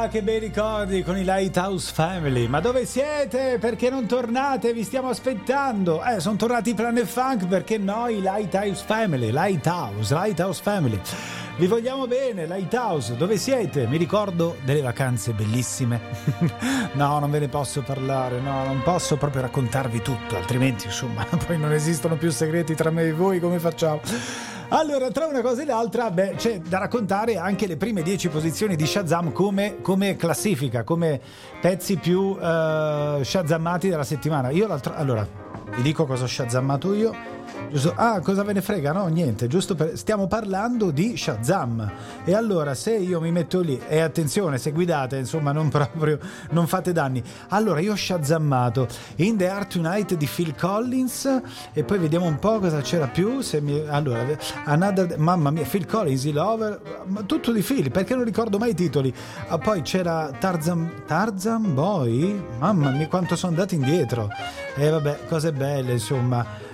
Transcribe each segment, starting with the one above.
Ah, che bei ricordi con i Lighthouse Family. Ma dove siete? Perché non tornate? Vi stiamo aspettando. Sono tornati i Planet Funk, perché no? I Lighthouse Family. Lighthouse Family. Vi vogliamo bene, Lighthouse, dove siete? Mi ricordo delle vacanze bellissime. No, non ve ne posso parlare, no, non posso proprio raccontarvi tutto, altrimenti, insomma, poi non esistono più segreti tra me e voi, come facciamo? Allora, tra una cosa e l'altra, c'è da raccontare anche le prime 10 posizioni di Shazam come classifica, come pezzi più shazammati della settimana. Allora, vi dico cosa ho shazammato io. Giusto? Ah, cosa ve ne frega? No, niente, stiamo parlando di Shazam. E allora, se io mi metto lì, e attenzione, se guidate, insomma, non fate danni. Allora, io ho shazammato In the Air Tonight di Phil Collins, e poi vediamo un po' cosa c'era più. Mamma mia, Phil Collins, I Lover, tutto di Phil, perché non ricordo mai i titoli. Poi c'era Tarzan Boy, mamma mia, quanto sono andati indietro. E vabbè, cose belle, insomma.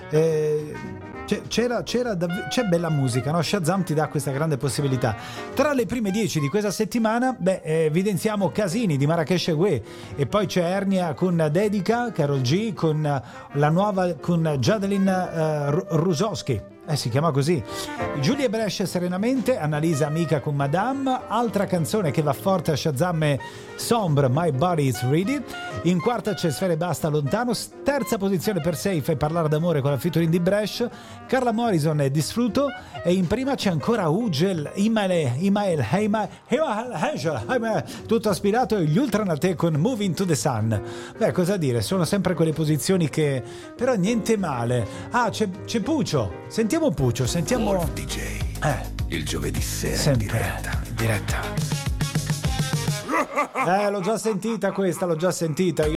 C'è bella musica, no? Shazam ti dà questa grande possibilità. Tra le prime 10 di questa settimana, evidenziamo Casini di Marrakesh e Gue, e poi c'è Ernia con Dedica, Karol G con la nuova con Jadeline Rusowski. Si chiama così. Julie Brescia Serenamente, Annalisa Amica con Madame, altra canzone che va forte a Shazam è Sombre, My Body Is Ready. In quarta c'è Sfere Basta Lontano, terza posizione per Safe e Parlare d'amore con la featuring di Brescia, Carla Morrison e Disfruto, e in prima c'è ancora Ugel, Imael, tutto aspirato, e gli Ultranate con Moving to the Sun. Cosa dire, sono sempre quelle posizioni che però niente male. C'è Puccio, sentiamo Puccio, sentiamo Wolf DJ. Il giovedì sera sempre in diretta. L'ho già sentita questa,